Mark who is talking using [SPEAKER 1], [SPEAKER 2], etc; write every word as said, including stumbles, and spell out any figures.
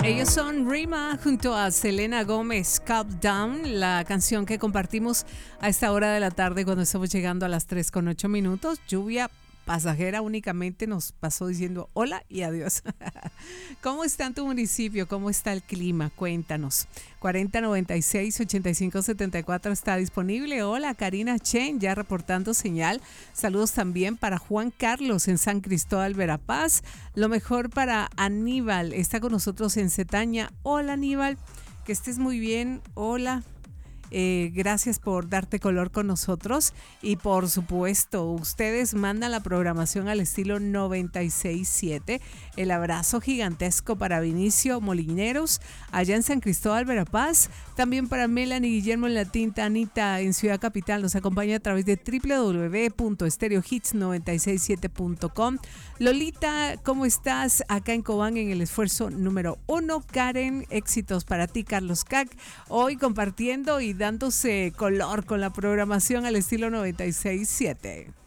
[SPEAKER 1] Ellos son Rima junto a Selena Gómez, Calm Down, la canción que compartimos a esta hora de la tarde cuando estamos llegando a las tres con ocho minutos. Lluvia pasajera únicamente nos pasó diciendo hola y adiós. ¿Cómo está en tu municipio? ¿Cómo está el clima? Cuéntanos. cuarenta noventa y seis, ochenta y cinco setenta y cuatro está disponible. Hola, Karina Chen, ya reportando señal. Saludos también para Juan Carlos en San Cristóbal, Verapaz. Lo mejor para Aníbal, está con nosotros en Cetaña. Hola, Aníbal, que estés muy bien. Hola. Eh, gracias por darte color con nosotros y por supuesto ustedes mandan la programación al estilo noventa y seis siete. El abrazo gigantesco para Vinicio Molineros allá en San Cristóbal, Verapaz, también para Melanie Guillermo en La Tinta, Anita en Ciudad Capital nos acompaña a través de doble u doble u doble u punto stereo hits noventa y seis siete punto com. Lolita, ¿cómo estás? Acá en Cobán en el esfuerzo número uno. Karen, éxitos para ti. Carlos Cac, hoy compartiendo y dándose color con la programación al estilo noventa y seis siete.